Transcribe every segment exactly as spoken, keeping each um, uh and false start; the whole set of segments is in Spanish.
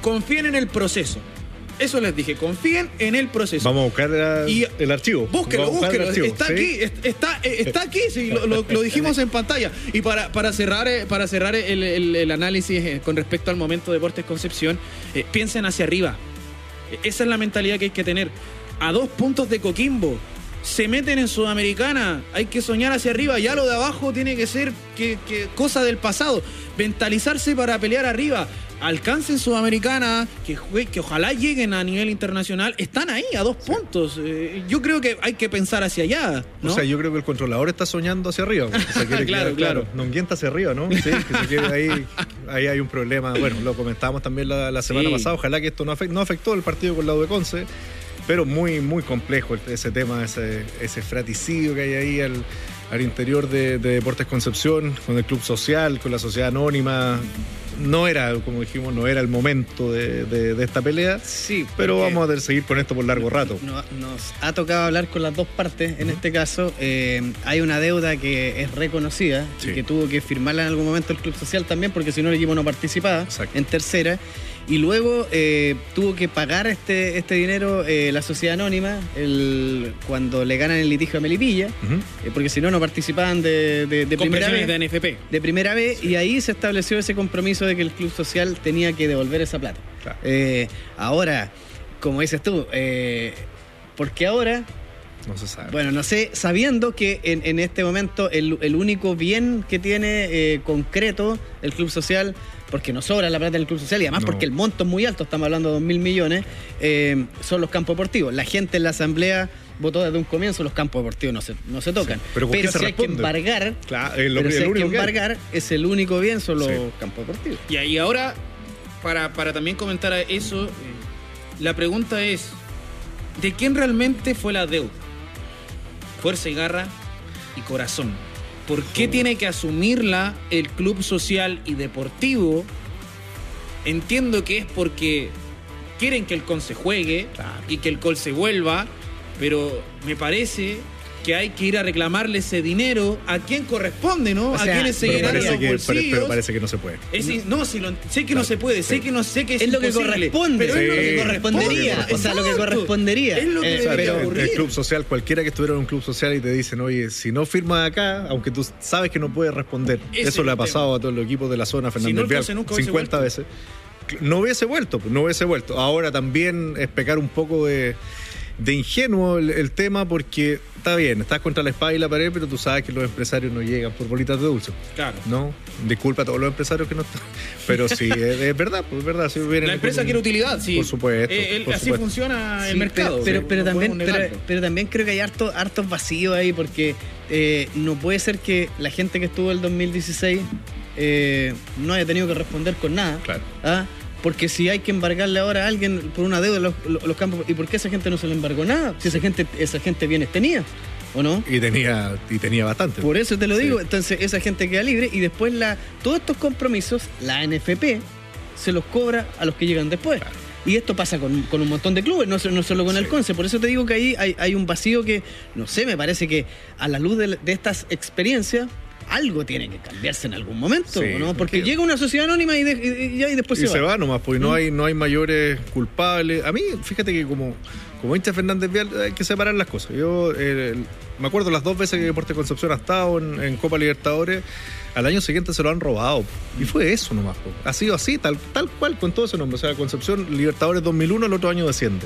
confíen en el proceso. Eso les dije, confíen en el proceso. Vamos a buscar la, y el archivo. Búsquelo, búsquelo. Archivo, está, ¿sí? aquí, está, está aquí, sí, lo, lo, lo dijimos en pantalla. Y para, para cerrar, para cerrar el, el, el análisis con respecto al momento de Deportes Concepción, eh, piensen hacia arriba. Esa es la mentalidad que hay que tener. A dos puntos de Coquimbo, se meten en Sudamericana, hay que soñar hacia arriba. Ya lo de abajo tiene que ser que, que cosa del pasado. Mentalizarse para pelear arriba. Alcancen Sudamericana, que, que ojalá lleguen a nivel internacional. Están ahí a dos puntos. Eh, yo creo que hay que pensar hacia allá, ¿no? O sea, yo creo que el controlador está soñando hacia arriba. Se quiere claro, quedar, claro. Nonguien está hacia arriba, ¿no? Sí, que se quiere ahí. Ahí hay un problema. Bueno, lo comentábamos también la, la semana sí. pasada. Ojalá que esto no, afect, no afectó el partido con la U de Conce. Pero muy, muy complejo ese tema, ese, ese fraticidio que hay ahí al, al interior de, de Deportes Concepción, con el club social, con la sociedad anónima. No era, como dijimos, no era el momento de, de, de esta pelea, sí, pero vamos a seguir con esto por largo rato. No, nos ha tocado hablar con las dos partes, en uh-huh. este caso. Eh, hay una deuda que es reconocida, sí. y que tuvo que firmarla en algún momento el club social también, porque si no el equipo no participaba. Exacto. En tercera. Y luego eh, tuvo que pagar este, este dinero eh, la sociedad anónima el, cuando le ganan el litigio a Melipilla, uh-huh. eh, porque si no, no participaban de, de, de primera vez. De N F P. De primera vez, sí. Y ahí se estableció ese compromiso de que el club social tenía que devolver esa plata. Claro. Eh, ahora, como dices tú, eh, porque ahora... No se sabe. Bueno, no sé, sabiendo que en, en este momento el, el único bien que tiene eh, concreto el club social, porque no sobra la plata del club social y además no. porque el monto es muy alto, estamos hablando de dos mil millones, eh, son los campos deportivos. La gente en la asamblea votó desde un comienzo, los campos deportivos no se, no se tocan. Sí, pero pero si hay responde? que embargar, claro, el, pero el, si el hay único que embargar, que es el único bien, son los sí. campos deportivos. Y ahí ahora, para, para también comentar eso, eh, la pregunta es, ¿de quién realmente fue la deuda? Fuerza y garra y corazón. ¿Por qué tiene que asumirla el club social y deportivo? Entiendo que es porque quieren que el Conce juegue claro. y que el Conce vuelva, pero me parece que hay que ir a reclamarle ese dinero a quien corresponde, ¿no? O sea, a quienes se llenaron los que, bolsillos. Pero parece que no se puede. Es, no, si lo, sé que claro. no se puede, sé que no sé que es, es lo que corresponde, pero sí. es lo que correspondería. Correspondería. O sea, lo que correspondería. Es lo que eh, o sea, pero el, el club social, cualquiera que estuviera en un club social y te dicen, oye, si no firmas acá, aunque tú sabes que no puedes responder. Ese Eso le ha pasado tema. a todos los equipos de la zona, Fernández Vial, si no, cincuenta veces. No hubiese vuelto, no hubiese vuelto. Ahora también es pecar un poco de, de ingenuo el, el tema, porque está bien, estás contra la espada y la pared, pero tú sabes que los empresarios no llegan por bolitas de dulce. Claro. No, disculpa a todos los empresarios que no están. Pero sí, es, es verdad, pues es verdad. Si la empresa con, quiere utilidad, sí. Por supuesto. Eh, el, por así supuesto. funciona el sí, mercado. Pero, pero, sí, pero, no también, pero, pero también creo que hay harto, hartos vacíos ahí, porque eh, no puede ser que la gente que estuvo el dos mil dieciséis eh, no haya tenido que responder con nada. Claro. ¿Ah? Porque si hay que embargarle ahora a alguien por una deuda los, los, los campos, ¿y por qué esa gente no se le embargó nada? Si esa gente, esa gente bienes tenía, ¿o no? Y tenía, y tenía bastante. Por eso te lo sí. digo. Entonces esa gente queda libre y después la, todos estos compromisos, la N F P se los cobra a los que llegan después. Claro. Y esto pasa con, con un montón de clubes, no, no solo con sí. el Conce. Por eso te digo que ahí hay, hay un vacío que, no sé, me parece que a la luz de, de estas experiencias, algo tiene que cambiarse en algún momento, sí, ¿no? Porque sí. llega una sociedad anónima y, de, y, y, y después y se, se va. va. se va nomás, porque ¿Mm? no hay no hay mayores culpables. A mí, fíjate que como, como hincha Fernández Vial hay que separar las cosas. Yo eh, me acuerdo las dos veces que Deportes Concepción ha estado en, en Copa Libertadores, al año siguiente se lo han robado. Y fue eso nomás. Ha sido así, tal, tal cual, con todo ese nombre. O sea, Concepción, Libertadores dos mil uno, el otro año desciende.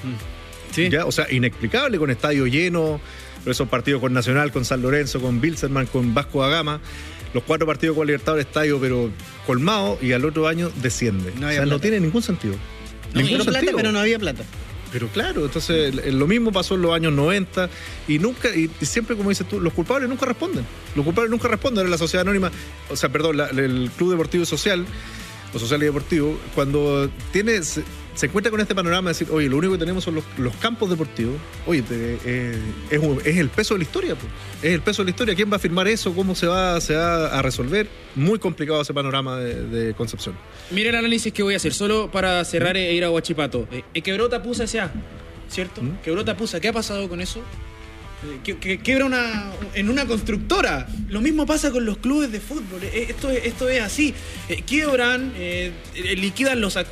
Sí. ¿Ya? O sea, inexplicable, con estadio lleno, esos partidos con Nacional, con San Lorenzo, con Bilzerman, con Vasco da Gama. Los cuatro partidos con Libertadores, estadio, pero colmado, y al otro año desciende. No, o sea, no tiene ningún sentido. No, ningún sentido. Plata, pero no había plata. Pero claro, entonces lo mismo pasó en los años noventa y nunca, y, y siempre, como dices tú, los culpables nunca responden. Los culpables nunca responden. Ahora la sociedad anónima, o sea, perdón, la, el Club Deportivo y Social, o Social y Deportivo, cuando tiene, se, se encuentra con este panorama de decir, oye, lo único que tenemos son los, los campos deportivos, oye, te, eh, es, un, es el peso de la historia, pues. Es el peso de la historia. ¿Quién va a firmar eso? ¿Cómo se va, se va a resolver? Muy complicado ese panorama de, de Concepción. Mira el análisis que voy a hacer, solo para cerrar e ir a Huachipato. Eh, quebró Tapusa S A, ¿cierto? ¿Mm? Quebró Tapusa. ¿Qué ha pasado con eso? Que, que quebra una, en una constructora. Lo mismo pasa con los clubes de fútbol. Esto, esto es así. Eh, quiebran, eh, liquidan los activos.